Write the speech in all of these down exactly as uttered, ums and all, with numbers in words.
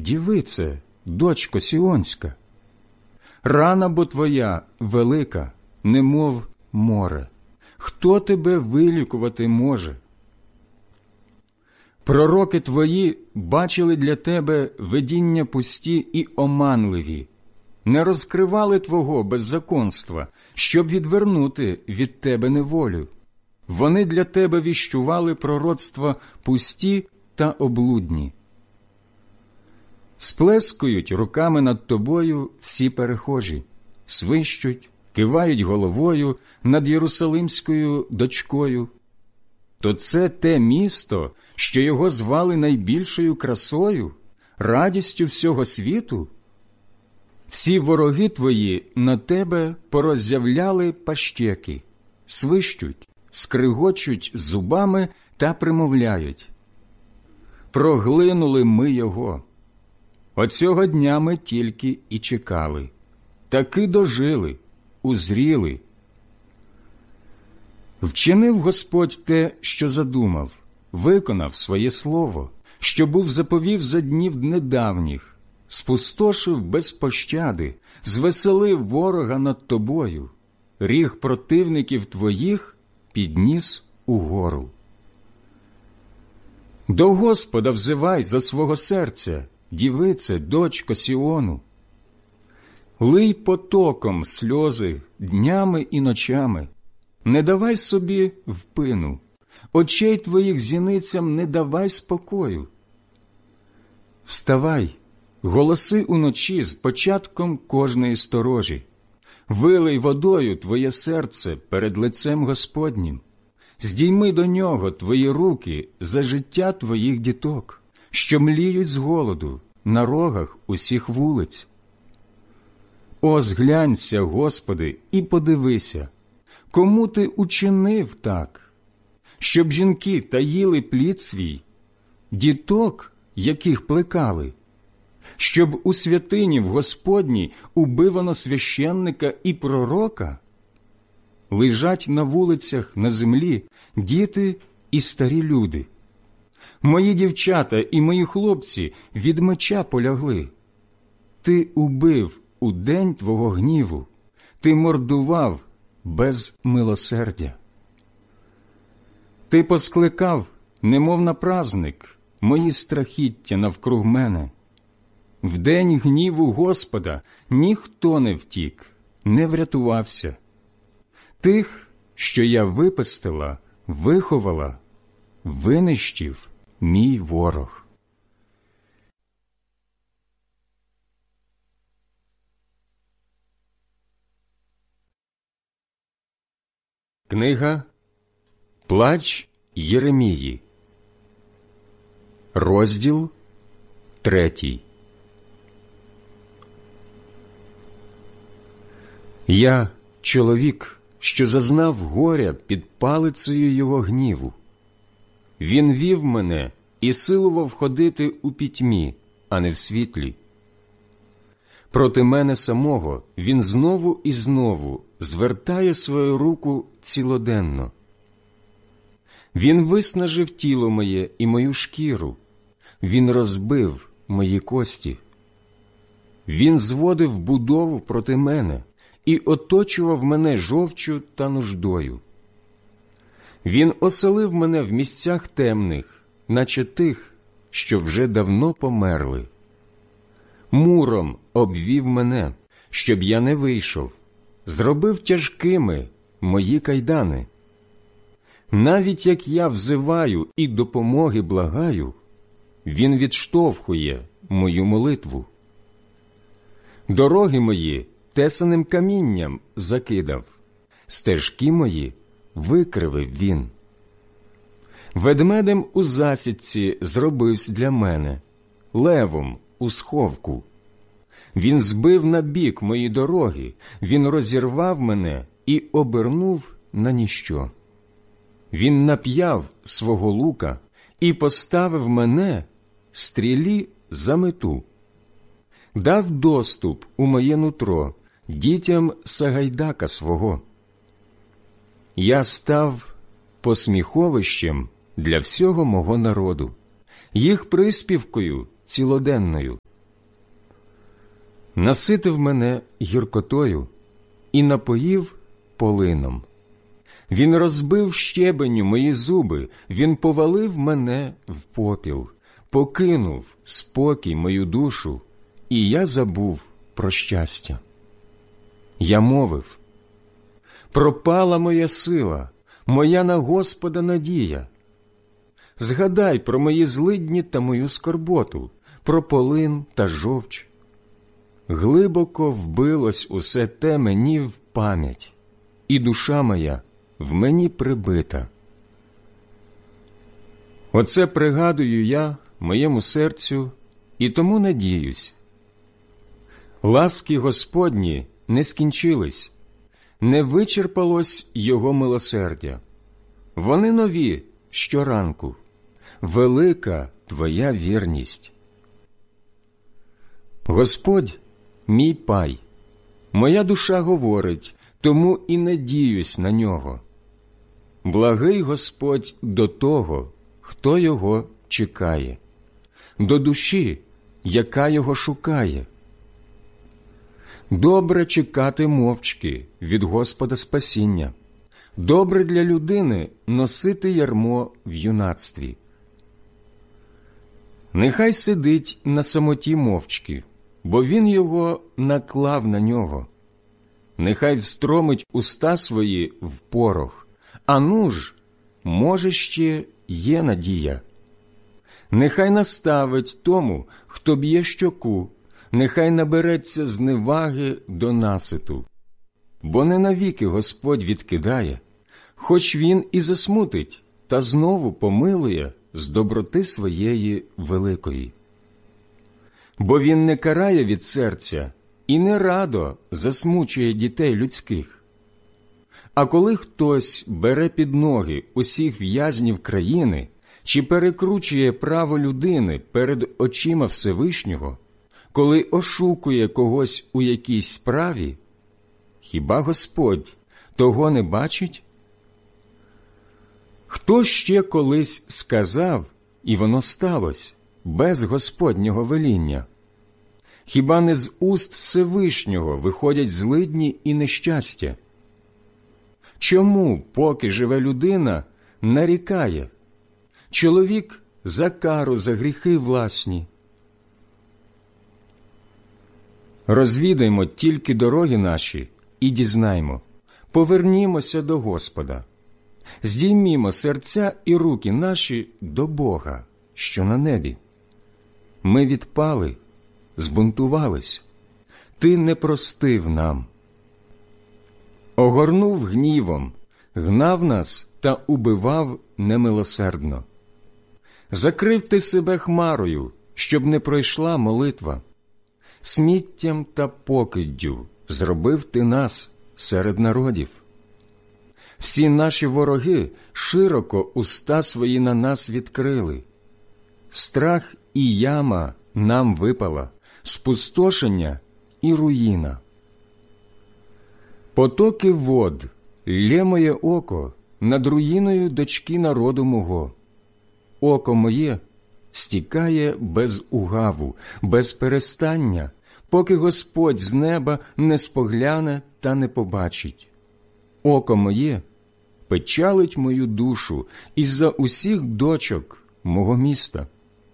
дівице, дочко Сіонська. Рана бо твоя велика, немов море. Хто тебе вилікувати може? Пророки твої бачили для тебе видіння пусті і оманливі, не розкривали твого беззаконства, щоб відвернути від тебе неволю. Вони для тебе віщували пророцтва пусті та облудні. Сплескують руками над тобою всі перехожі, свищуть, кивають головою над Єрусалимською дочкою. То це те місто, що його звали найбільшою красою, радістю всього світу? Всі вороги твої на тебе пороззявляли пащеки, свищуть, скригочуть зубами та примовляють. Проглинули ми його. Оцього дня ми тільки і чекали. Таки дожили, узріли. Вчинив Господь те, що задумав, виконав своє слово, що був заповів за днів недавніх, спустошив без пощади, звеселив ворога над тобою, ріг противників твоїх підніс угору. До Господа взивай за свого серця, дівице, дочко Сіону. Лий потоком сльози днями і ночами, не давай собі впину, очей твоїх зіницям не давай спокою. Вставай, голоси уночі з початком кожної сторожі, вилий водою твоє серце перед лицем Господнім, здійми до нього твої руки за життя твоїх діток, що мліють з голоду на рогах усіх вулиць. О, зглянься, Господи, і подивися, кому ти учинив так, щоб жінки таїли плід свій, діток, яких плекали, щоб у святині в Господній убивано священника і пророка? Лежать на вулицях на землі діти і старі люди. Мої дівчата і мої хлопці від меча полягли. Ти убив у день твого гніву, ти мордував без милосердя. Ти поскликав, немов на празник, мої страхіття навкруг мене. В день гніву Господа ніхто не втік, не врятувався. Тих, що я випестила, виховала, винищив мій ворог. Книга «Плач Єремії», розділ третій. Я – чоловік, що зазнав горя під палицею його гніву. Він вів мене і силував ходити у пітьмі, а не в світлі. Проти мене самого він знову і знову звертає свою руку цілоденно. Він виснажив тіло моє і мою шкіру, він розбив мої кості. Він зводив будову проти мене і оточував мене жовчю та нуждою. Він оселив мене в місцях темних, наче тих, що вже давно померли. Муром обвів мене, щоб я не вийшов, зробив тяжкими мої кайдани. Навіть як я взиваю і допомоги благаю, він відштовхує мою молитву. Дороги мої тесаним камінням закидав, стежки мої викривив він. Ведмедем у засідці зробився для мене, левом у сховку. Він збив на бік мої дороги, він розірвав мене і обернув на ніщо. Він нап'яв свого лука і поставив мене стрілі за мету. Дав доступ у моє нутро дітям Сагайдака свого. Я став посміховищем для всього мого народу, їх приспівкою цілоденною. наситив мене гіркотою і напоїв полином. Він розбив щебеню мої зуби, він повалив мене в попіл, покинув спокій мою душу, і я забув про щастя. Я мовив: пропала моя сила, моя на Господа надія. Згадай про мої злидні та мою скорботу, про полин та жовч. Глибоко вбилось усе те мені в пам'ять, і душа моя в мені прибита. Оце пригадую я моєму серцю, і тому надіюсь. Ласки Господні не скінчились, не вичерпалось Його милосердя. Вони нові щоранку, велика Твоя вірність. Господь – мій пай, моя душа говорить, тому і надіюсь на Нього. Благий Господь до того, хто Його чекає, до душі, яка Його шукає. Добре чекати мовчки від Господа спасіння. Добре для людини носити ярмо в юнацтві. Нехай сидить на самоті мовчки, бо він його наклав на нього. Нехай встромить уста свої в порох, а ну ж, може, ще є надія. Нехай наставить тому, хто б'є щоку, нехай набереться зневаги до наситу. Бо не навіки Господь відкидає, хоч він і засмутить, та знову помилує з доброти своєї великої. Бо він не карає від серця і не радо засмучує дітей людських. А коли хтось бере під ноги усіх в'язнів країни чи перекручує право людини перед очима Всевишнього, коли ошукує когось у якійсь справі, хіба Господь того не бачить? Хто ще колись сказав, і воно сталося, без Господнього веління? Хіба не з уст Всевишнього виходять злидні і нещастя? Чому, поки живе людина, нарікає? Чоловік за кару, за гріхи власні. Розвідаймо тільки дороги наші і дізнаймо, повернімося до Господа. Здіймімо серця і руки наші до Бога, що на небі. Ми відпали, збунтувались, Ти не простив нам. Огорнув гнівом, гнав нас та убивав немилосердно. Закрив Ти себе хмарою, щоб не пройшла молитва. Сміттям та покиддю зробив Ти нас серед народів. Всі наші вороги широко уста свої на нас відкрили. Страх і яма нам випала, спустошення і руїна. Потоки вод лє моє око над руїною дочки народу мого. Око моє стікає без угаву, без перестання, поки Господь з неба не спогляне та не побачить. Око моє печалить мою душу із-за усіх дочок мого міста.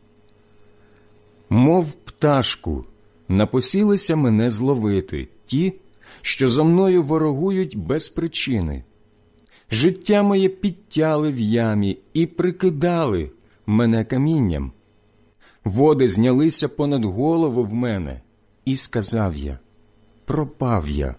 Мов пташку, напосілися мене зловити ті, що за мною ворогують без причини. Життя моє підтяли в ямі і прикидали мене камінням. Води знялися понад голову в мене, і сказав я: пропав я.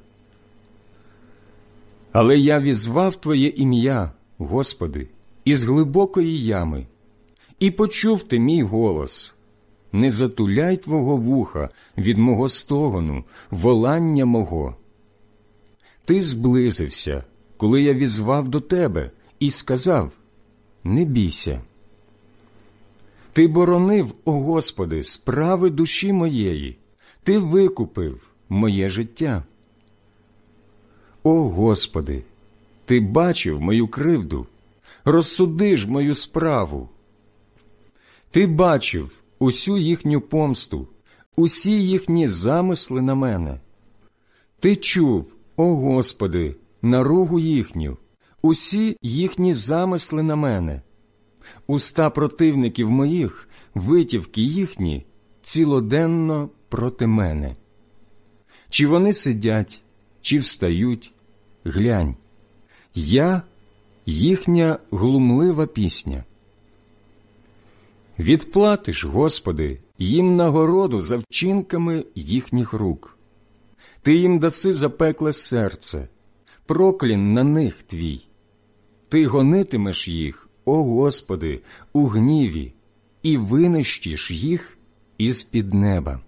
Але я візвав Твоє ім'я, Господи, із глибокої ями, і почув Ти мій голос. Не затуляй Твого вуха від мого стогону, волання мого. Ти зблизився, коли я візвав до Тебе, і сказав: не бійся. Ти боронив, о Господи, справи душі моєї, Ти викупив моє життя. О Господи, Ти бачив мою кривду, розсуди ж мою справу. Ти бачив усю їхню помсту, усі їхні замисли на мене. Ти чув, о Господи, наругу їхню, усі їхні замисли на мене. Уста противників моїх, витівки їхні, цілоденно проти мене. Чи вони сидять, чи встають, глянь, я – їхня глумлива пісня. Відплатиш, Господи, їм нагороду за вчинками їхніх рук. Ти їм даси запекле серце, проклін на них твій. Ти гонитимеш їх, о Господи, у гніві, і винищиш їх із-під неба.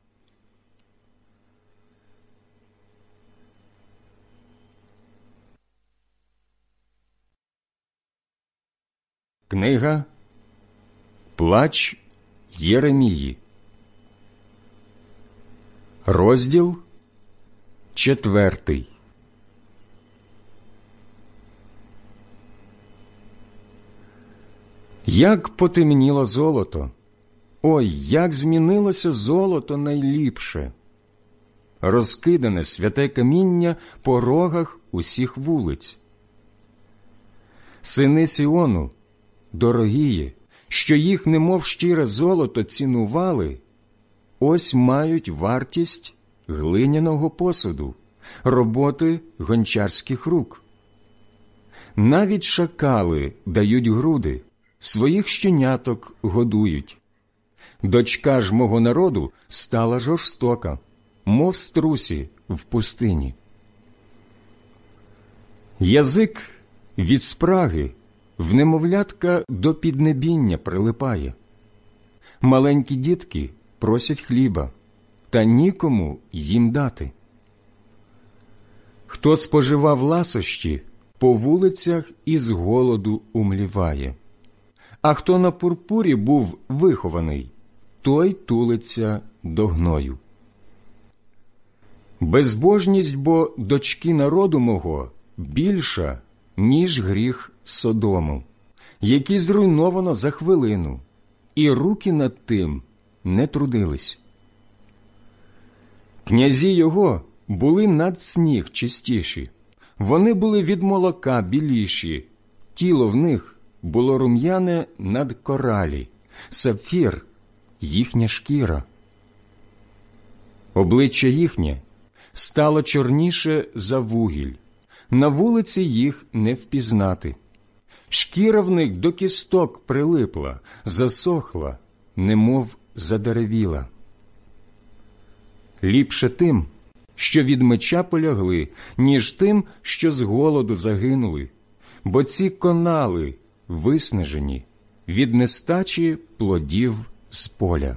Книга «Плач Єремії», розділ четвертий. Як потемніло золото! Ой, як змінилося золото найліпше! Розкидане святе каміння по рогах усіх вулиць. Сини Сіону, дорогії, що їх немов щире золото цінували, ось мають вартість глиняного посуду, роботи гончарських рук. Навіть шакали дають груди, своїх щеняток годують. Дочка ж мого народу стала жорстока, мов струсі в пустині. Язик від спраги в немовлятка до піднебіння прилипає. Маленькі дітки просять хліба, та нікому їм дати. Хто споживав ласощі, по вулицях із голоду умліває. А хто на пурпурі був вихований, той тулиться до гною. Безбожність бо дочки народу мого більша, ніж гріх Содому, який зруйновано за хвилину, і руки над тим не трудились. Князі його були над сніг чистіші, вони були від молока біліші, тіло в них було рум'яне над коралі, сапфір – їхня шкіра. Обличчя їхнє стало чорніше за вугіль, на вулиці їх не впізнати. Шкіра в них до кісток прилипла, засохла, немов задеревіла. Ліпше тим, що від меча полягли, ніж тим, що з голоду загинули, бо ці конали виснажені від нестачі плодів з поля.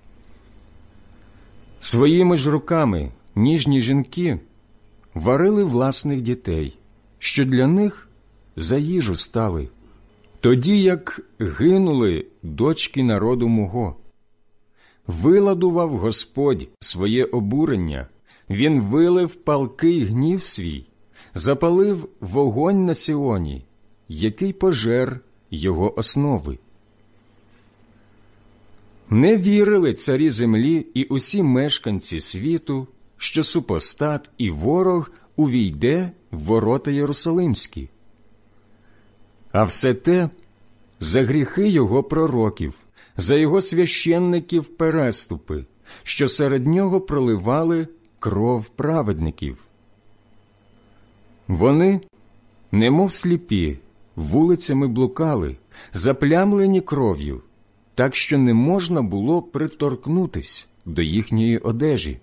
Своїми ж руками ніжні жінки варили власних дітей, що для них за їжу стали, тоді як гинули дочки народу мого. Виладував Господь своє обурення, він вилив палкий гнів свій, запалив вогонь на Сіоні, який пожер його основи. Не вірили царі землі і усі мешканці світу, що супостат і ворог увійде в ворота Єрусалимські. А все те за гріхи його пророків, за його священників переступи, що серед нього проливали кров праведників. Вони, немов сліпі, вулицями блукали, заплямлені кров'ю, так що не можна було приторкнутись до їхньої одежі.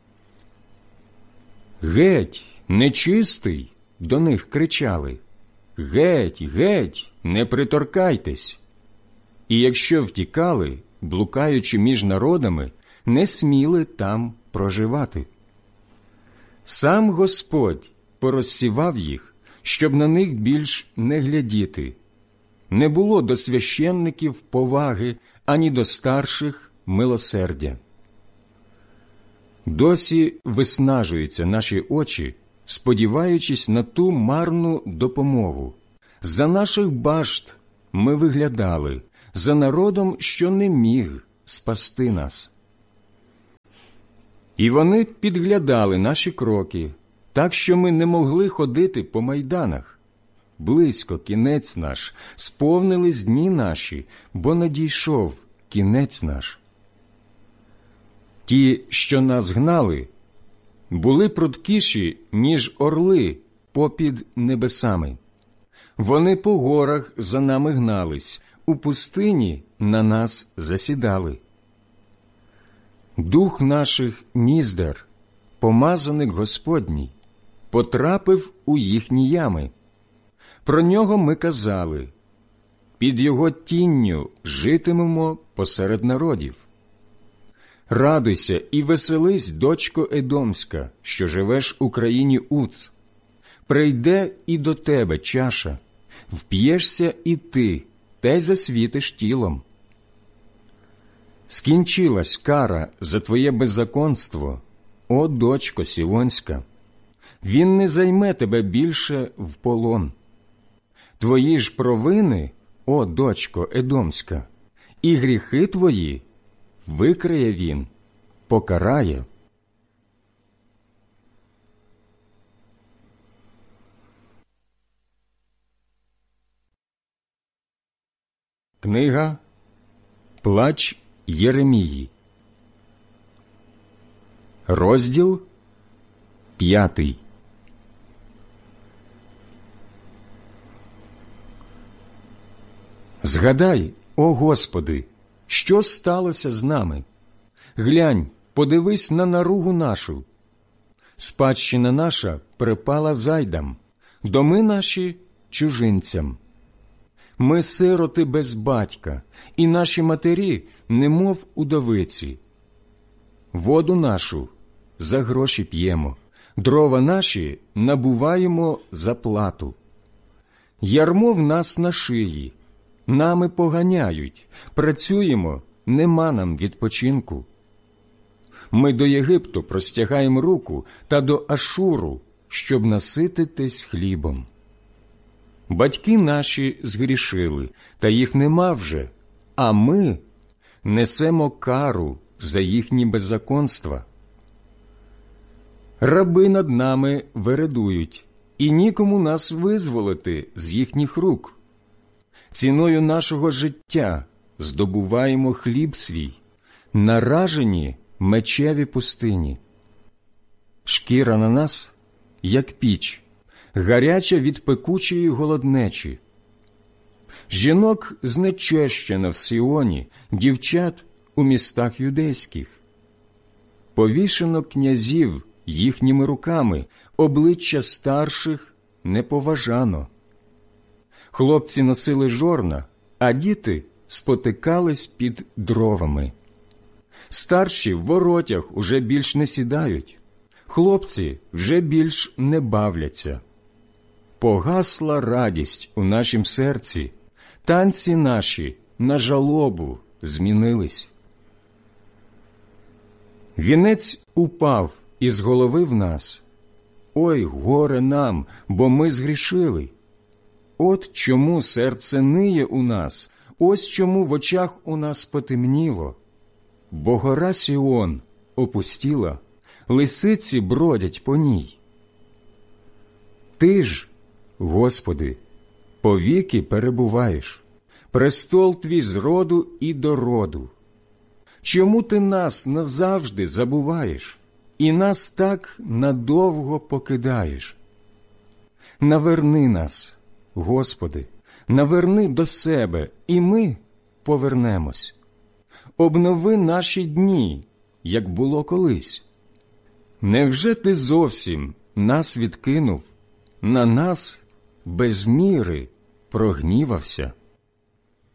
«Геть, нечистий!» – до них кричали. «Геть, геть, не приторкайтесь!» І якщо втікали, блукаючи між народами, не сміли там проживати. Сам Господь порозсівав їх, щоб на них більш не глядіти. Не було до священників поваги, ані до старших милосердя. Досі виснажуються наші очі, сподіваючись на ту марну допомогу. За наших башт ми виглядали, за народом, що не міг спасти нас. І вони підглядали наші кроки, так що ми не могли ходити по майданах. Близько кінець наш, сповнились дні наші, бо надійшов кінець наш. Ті, що нас гнали, були пруткіші, ніж орли попід небесами. Вони по горах за нами гнались, у пустині на нас засідали. Дух наших ніздер, помазаник Господній, потрапив у їхні ями. Про нього ми казали: під його тінню житимемо посеред народів. Радуйся і веселись, дочко Едомська, що живеш у країні Уц. Прийде і до тебе чаша, вп'єшся і ти, та й засвітиш тілом. Скінчилась кара за твоє беззаконство, о дочко Сіонська. Він не займе тебе більше в полон. Твої ж провини, о дочко Едомська, і гріхи твої викриє він, покарає. Книга «Плач Єремії», розділ п'ятий. Згадай, о Господи, що сталося з нами? Глянь, подивись на наругу нашу. Спадщина наша припала зайдам, доми наші – чужинцям. Ми сироти без батька, і наші матері немов удовиці. Воду нашу за гроші п'ємо, дрова наші набуваємо за плату. Ярмо в нас на шиї, нами поганяють, працюємо, нема нам відпочинку. Ми до Єгипту простягаємо руку та до Ашуру, щоб насититись хлібом. Батьки наші згрішили, та їх нема вже, а ми несемо кару за їхні беззаконства. Раби над нами вередують, і нікому нас визволити з їхніх рук. Ціною нашого життя здобуваємо хліб свій, наражені мечеві пустині. Шкіра на нас, як піч, гаряча від пекучої голоднечі. Жінок знечещено в Сіоні, дівчат у містах юдейських. Повішено князів їхніми руками, обличчя старших не поважано. Хлопці носили жорна, а діти спотикались під дровами. Старші в воротях уже більш не сідають, хлопці вже більш не бавляться. Погасла радість у нашім серці, танці наші на жалобу змінились. Вінець упав із голови в нас. Ой, горе нам, бо ми згрішили. От чому серце ниє у нас, ось чому в очах у нас потемніло. Бо гора Сіон опустіла, лисиці бродять по ній. Ти ж, Господи, повіки перебуваєш, престол твій з роду і до роду. Чому ти нас назавжди забуваєш і нас так надовго покидаєш? Наверни нас, Господи, наверни до себе, і ми повернемось. Обнови наші дні, як було колись. Невже ти зовсім нас відкинув, на нас без міри прогнівався?